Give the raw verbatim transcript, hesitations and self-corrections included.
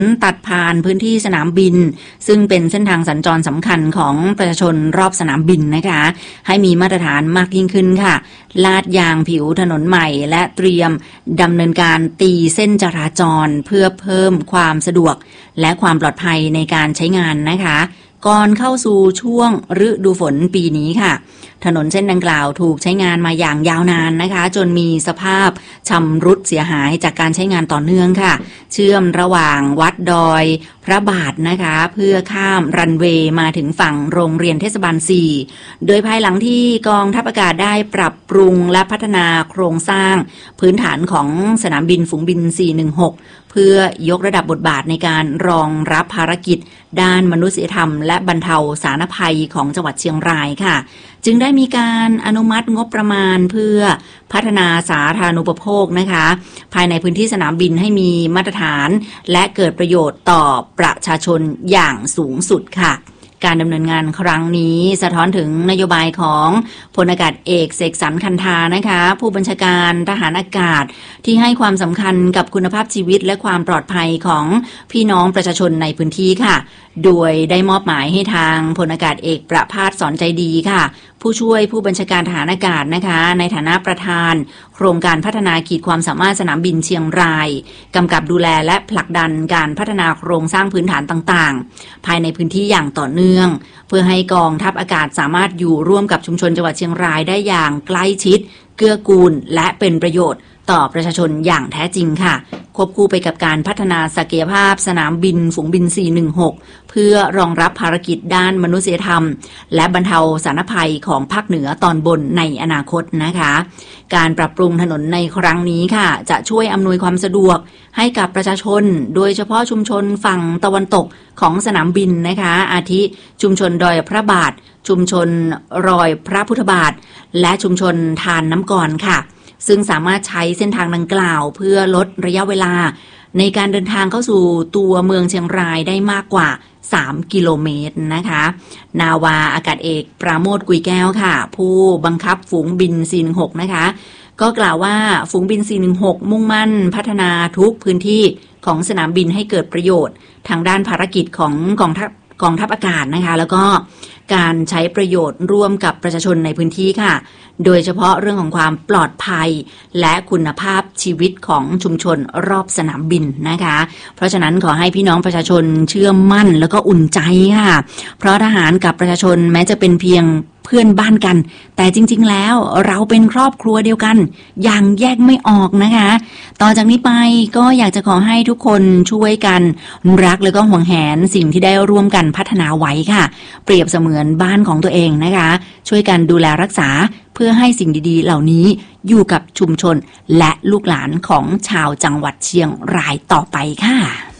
ตัดผ่านพื้นที่สนามบินซึ่งเป็นเส้นทางสัญจรสำคัญของประชาชนรอบสนามบินนะคะให้มีมาตรฐานมากยิ่งขึ้นค่ะลาดยางผิวถนนใหม่และเตรียมดำเนินการตีเส้นจราจรเพื่อเพิ่มความสะดวกและความปลอดภัยในการใช้งานนะคะก่อนเข้าสู่ช่วงฤดูฝนปีนี้ค่ะถนนเส้นดังกล่าวถูกใช้งานมาอย่างยาวนานนะคะจนมีสภาพชำรุดเสียหายจากการใช้งานต่อเนื่องค่ะเชื่อมระหว่างวัดดอยพระบาทนะคะเพื่อข้ามรันเวย์มาถึงฝั่งโรงเรียนเทศบาลสี่โดยภายหลังที่กองทัพอากาศได้ปรับปรุงและพัฒนาโครงสร้างพื้นฐานของสนามบินฝูงบินสี่หนึ่งหกเพื่อยกระดับบทบาทในการรองรับภารกิจด้านมนุษยธรรมและบรรเทาสาธารณภัยของจังหวัดเชียงรายค่ะจึงได้มีการอนุมัติงบประมาณเพื่อพัฒนาสาธารณูปโภคนะคะภายในพื้นที่สนามบินให้มีมาตรฐานและเกิดประโยชน์ต่อประชาชนอย่างสูงสุดค่ะการดำเนินงานครั้งนี้สะท้อนถึงนโยบายของพลอากาศเอกเสกสรรคันธานะคะผู้บัญชาการทหารอากาศที่ให้ความสำคัญกับคุณภาพชีวิตและความปลอดภัยของพี่น้องประชาชนในพื้นที่ค่ะโดยได้มอบหมายให้ทางพลอากาศเอกประภาสสอนใจดีค่ะผู้ช่วยผู้บัญชาการทหารอากาศนะคะในฐานะประธานโครงการพัฒนาขีดความสามารถสนามบินเชียงรายกำกับดูแลและผลักดันการพัฒนาโครงสร้างพื้นฐานต่างๆภายในพื้นที่อย่างต่อเนื่องเพื่อให้กองทัพอากาศสามารถอยู่ร่วมกับชุมชนจังหวัดเชียงรายได้อย่างใกล้ชิดเกื้อกูลและเป็นประโยชน์ต่อประชาชนอย่างแท้จริงค่ะควบคู่ไปกับการพัฒนาศักยภาพสนามบินฝูงบินสี่หนึ่งหกเพื่อรองรับภารกิจด้านมนุษยธรรมและบรรเทาสาธารณภัยของภาคเหนือตอนบนในอนาคตนะคะการปรับปรุงถนนในครั้งนี้ค่ะจะช่วยอำนวยความสะดวกให้กับประชาชนโดยเฉพาะชุมชนฝั่งตะวันตกของสนามบินนะคะอาทิชุมชนดอยพระบาทชุมชนรอยพระพุทธบาทและชุมชนทานน้ำกรค่ะซึ่งสามารถใช้เส้นทางดังกล่าวเพื่อลดระยะเวลาในการเดินทางเข้าสู่ตัวเมืองเชียงรายได้มากกว่าสามกิโลเมตรนะคะนาวาอากาศเอกปราโมทกุยแก้วค่ะผู้บังคับฝูงบินสี่หนึ่งหกนะคะก็กล่าวว่าฝูงบินสี่หนึ่งหกมุ่งมั่นพัฒนาทุกพื้นที่ของสนามบินให้เกิดประโยชน์ทางด้านภารกิจของกองทัพกองทัพอากาศนะคะแล้วก็การใช้ประโยชน์ร่วมกับประชาชนในพื้นที่ค่ะโดยเฉพาะเรื่องของความปลอดภัยและคุณภาพชีวิตของชุมชนรอบสนามบินนะคะเพราะฉะนั้นขอให้พี่น้องประชาชนเชื่อมั่นแล้วก็อุ่นใจค่ะเพราะทหารกับประชาชนแม้จะเป็นเพียงเพื่อนบ้านกันแต่จริงๆแล้วเราเป็นครอบครัวเดียวกันอย่างแยกไม่ออกนะคะต่อจากนี้ไปก็อยากจะขอให้ทุกคนช่วยกันรักแล้วก็ห่วงแหนสิ่งที่ได้ร่วมกันพัฒนาไว้ค่ะเปรียบเสมือนบ้านของตัวเองนะคะช่วยกันดูแลรักษาเพื่อให้สิ่งดีๆเหล่านี้อยู่กับชุมชนและลูกหลานของชาวจังหวัดเชียงรายต่อไปค่ะ